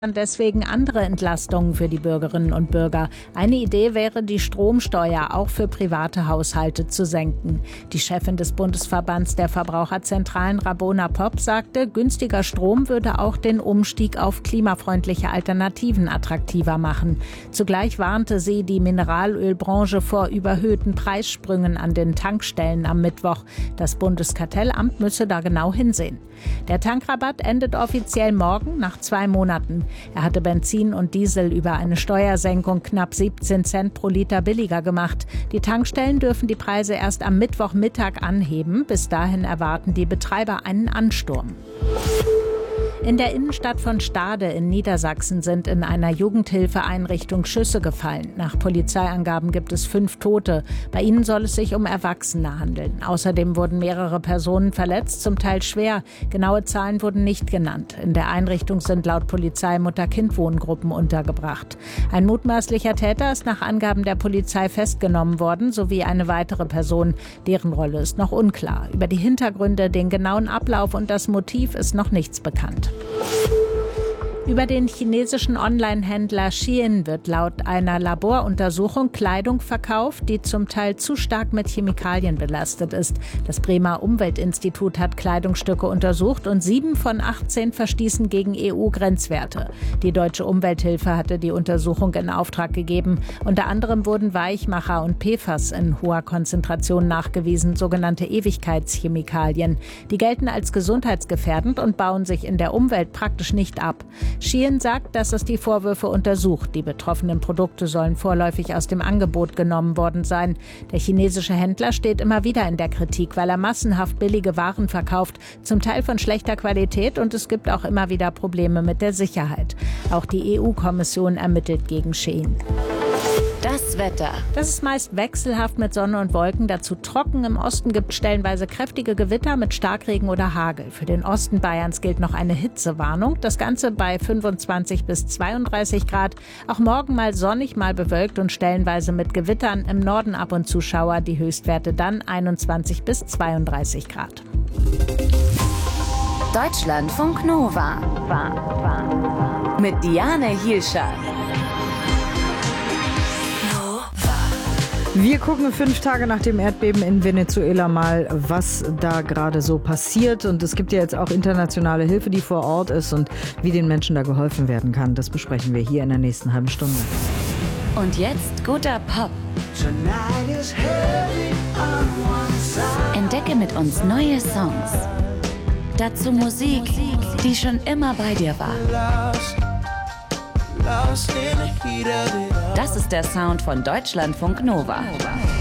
Deswegen andere Entlastungen für die Bürgerinnen und Bürger. Eine Idee wäre, die Stromsteuer auch für private Haushalte zu senken. Die Chefin des Bundesverbands der Verbraucherzentralen, Rabona Popp, sagte, günstiger Strom würde auch den Umstieg auf klimafreundliche Alternativen attraktiver machen. Zugleich warnte sie die Mineralölbranche vor überhöhten Preissprüngen an den Tankstellen am Mittwoch. Das Bundeskartellamt müsse da genau hinsehen. Der Tankrabatt endet offiziell morgen nach 2 Monaten. Er hatte Benzin und Diesel über eine Steuersenkung knapp 17 Cent pro Liter billiger gemacht. Die Tankstellen dürfen die Preise erst am Mittwochmittag anheben. Bis dahin erwarten die Betreiber einen Ansturm. In der Innenstadt von Stade in Niedersachsen sind in einer Jugendhilfeeinrichtung Schüsse gefallen. Nach Polizeiangaben gibt es 5 Tote. Bei ihnen soll es sich um Erwachsene handeln. Außerdem wurden mehrere Personen verletzt, zum Teil schwer. Genaue Zahlen wurden nicht genannt. In der Einrichtung sind laut Polizei Mutter-Kind-Wohngruppen untergebracht. Ein mutmaßlicher Täter ist nach Angaben der Polizei festgenommen worden, sowie eine weitere Person. Deren Rolle ist noch unklar. Über die Hintergründe, den genauen Ablauf und das Motiv ist noch nichts bekannt. Über den chinesischen Online-Händler Shein wird laut einer Laboruntersuchung Kleidung verkauft, die zum Teil zu stark mit Chemikalien belastet ist. Das Bremer Umweltinstitut hat Kleidungsstücke untersucht und 7 von 18 verstießen gegen EU-Grenzwerte. Die Deutsche Umwelthilfe hatte die Untersuchung in Auftrag gegeben. Unter anderem wurden Weichmacher und PFAS in hoher Konzentration nachgewiesen, sogenannte Ewigkeitschemikalien. Die gelten als gesundheitsgefährdend und bauen sich in der Umwelt praktisch nicht ab. Shein sagt, dass es die Vorwürfe untersucht. Die betroffenen Produkte sollen vorläufig aus dem Angebot genommen worden sein. Der chinesische Händler steht immer wieder in der Kritik, weil er massenhaft billige Waren verkauft, zum Teil von schlechter Qualität, und es gibt auch immer wieder Probleme mit der Sicherheit. Auch die EU-Kommission ermittelt gegen Shein. Das Wetter. Das ist meist wechselhaft mit Sonne und Wolken, dazu trocken. Im Osten gibt es stellenweise kräftige Gewitter mit Starkregen oder Hagel. Für den Osten Bayerns gilt noch eine Hitzewarnung. Das Ganze bei 25 bis 32 Grad. Auch morgen mal sonnig, mal bewölkt und stellenweise mit Gewittern. Im Norden ab und zu Schauer. Die Höchstwerte dann 21 bis 32 Grad. Deutschlandfunk Nova. Mit Diane Hielscher. Wir gucken 5 Tage nach dem Erdbeben in Venezuela mal, was da gerade so passiert. Und es gibt ja jetzt auch internationale Hilfe, die vor Ort ist, und wie den Menschen da geholfen werden kann. Das besprechen wir hier in der nächsten halben Stunde. Und jetzt guter Pop. Entdecke mit uns neue Songs. Dazu Musik, die schon immer bei dir war. Das ist der Sound von Deutschlandfunk Nova.